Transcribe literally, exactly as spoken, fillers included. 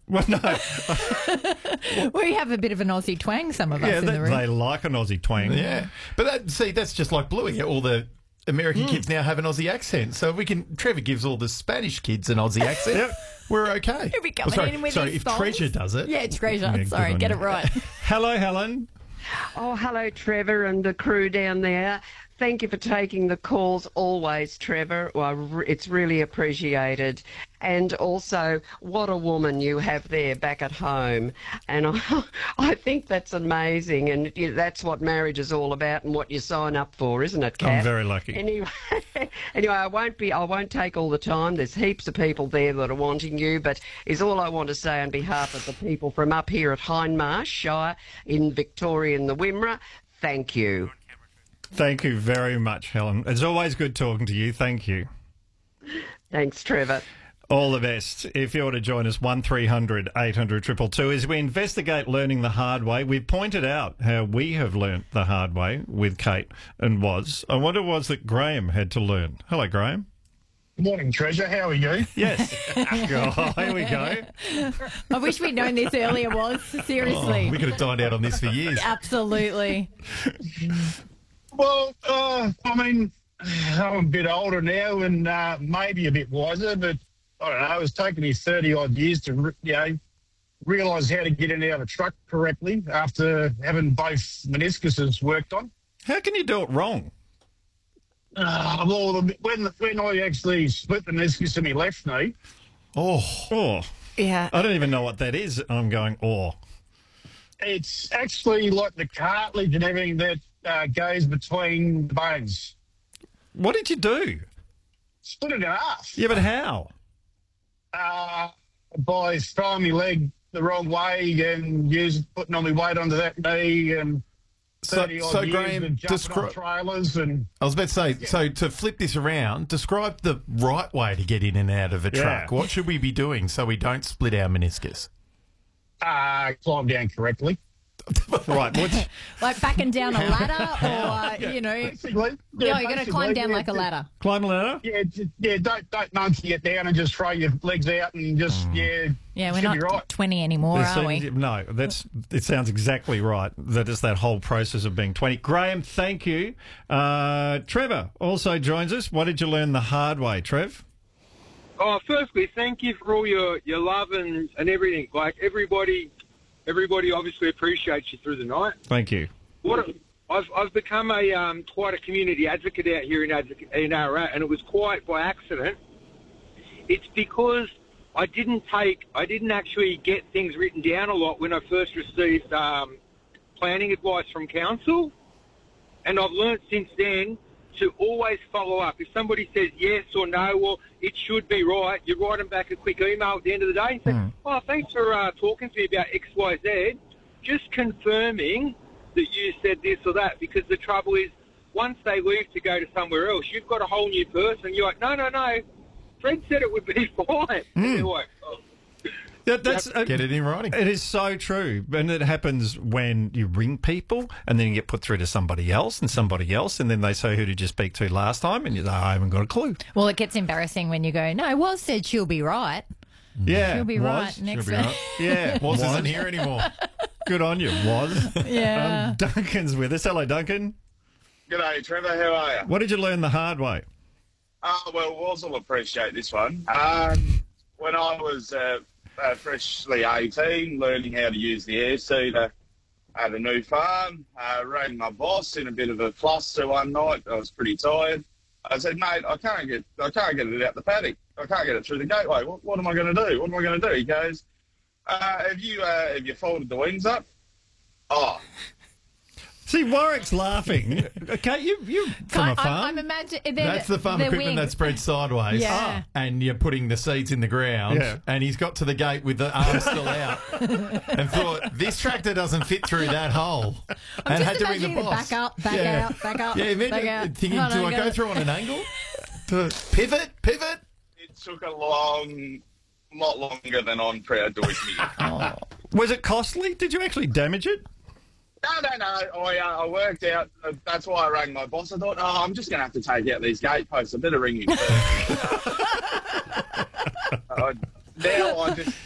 Well, no. We have a bit of an Aussie twang, some of us Yeah, in they, the room. they like an Aussie twang. Yeah. But that, see, that's just like Bluey. All the American kids now have an Aussie accent. So we can. Trevor gives all the Spanish kids an Aussie accent. Yep. We're okay. He'll be coming Oh, sorry, in with sorry his if songs. Treasure does it. Yeah, Treasure. Yeah, good Sorry, on get you. it right. Hello, Helen. Oh, hello, Trevor and the crew down there. Thank you for taking the calls always, Trevor. Well, re- it's really appreciated. And also, what a woman you have there back at home. And I, I think that's amazing. And you, that's what marriage is all about and what you sign up for, isn't it, Kat? I'm very lucky. Anyway, anyway, I won't be. I won't take all the time. There's heaps of people there that are wanting you, but is all I want to say on behalf of the people from up here at Hindmarsh Shire in Victoria and the Wimmera. Thank you. Thank you very much, Helen. It's always good talking to you. Thank you. Thanks, Trevor. All the best. If you want to join us, one three hundred eight hundred two two two. As we investigate learning the hard way, we've pointed out how we have learnt the hard way with Kate and Woz. I wonder what it was that Graham had to learn. Hello, Graham. Good morning, Treasure. How are you? Yes. Oh, here we go. I wish we'd known this earlier, was seriously. Oh, we could have dined out on this for years. Absolutely. Well, uh, I mean, I'm a bit older now and uh, maybe a bit wiser, but I don't know. It's taken me thirty odd years to, re- you know, realise how to get in and out of a truck correctly after having both meniscuses worked on. How can you do it wrong? Uh, well, when when I actually split the meniscus in my left knee, Oh, Oh, Yeah. I don't even know what that is. I'm going, oh. it's actually like the cartilage and everything that uh, goes between the bones. What did you do? Split it in half. Yeah, but how? Uh, by throwing my leg the wrong way and using putting all my weight onto that knee and so, thirty odd so years Graham, and jumping on descri- trailers and I was about to say, so to flip this around, describe the right way to get in and out of a Yeah. truck. What should we be doing so we don't split our meniscus? uh, climb down correctly. Right. What's, Like backing down a ladder or, you know. Basically, Yeah, you're going to climb basically, down yeah, like a just- ladder. climb a ladder? Yeah, just, yeah. Don't don't monkey it down and just throw your legs out and just yeah. Yeah, we're should not be right. twenty anymore, It are we? seems- No, that's it sounds exactly right. That is that whole process of being twenty. Graham, thank you. Uh, Trevor also joins us. What did you learn the hard way, Trev? Oh, firstly, thank you for all your, your love and, and everything. Like, everybody everybody obviously appreciates you through the night. Thank you. What a, I've, I've become a um, quite a community advocate out here in, Advoc- in Ararat, and it was quite by accident. It's because I didn't take, I didn't actually get things written down a lot when I first received um, planning advice from council, and I've learnt since then to always follow up. If somebody says yes or no, well, it should be right, you write them back a quick email at the end of the day and say, Mm. oh, thanks for uh, talking to me about X, Y, Z, just confirming that you said this or that, because the trouble is, once they leave to go to somewhere else, you've got a whole new person. You're like, no, no, no, Fred said it would be fine. And they're like, oh. That, that's uh, Get it in writing. It is so true, and it happens when you ring people, and then you get put through to somebody else and somebody else, and then they say, "Who did you speak to last time?" And you say, "I haven't got a clue." Well, it gets embarrassing when you go, no, Woz said she'll be right. Yeah, She'll be was. right next She'll be week. right. Yeah, Woz was. isn't here anymore. Good on you, was. Yeah. Um, Duncan's with us. Hello, Duncan. G'day, Trevor. How are you? What did you learn the hard way? Oh, well, Woz will appreciate this one. Um, when I was uh, uh, freshly eighteen, learning how to use the air seeder at a new farm, uh, rang my boss in a bit of a fluster one night. I was pretty tired. I said, mate, I can't get, I can't get it out the paddock. I can't get it through the gateway. What, what am I going to do? What am I going to do? He goes, uh, have you, uh, have you folded the wings up? Oh. See, Warwick's laughing. Okay, you you from I, a farm. I'm, I'm imagining That's the farm equipment that's spread sideways. Yeah. And you're putting the seeds in the ground. Yeah. And he's got to the gate with the arms still out and thought, this tractor doesn't fit through that hole. I'm and just had to ring the imagining boss. back up, back Yeah. out, back up, Yeah, imagine back out. thinking, Hold do on, I gotta- go through on an angle? To pivot, pivot. It took a long, lot longer than I'm proud to admit. Was it costly? Did you actually damage it? No, no, no. I, uh, I worked out. Uh, that's why I rang my boss. I thought, oh, I'm just going to have to take out these gate posts. I better ring him first. uh, now I just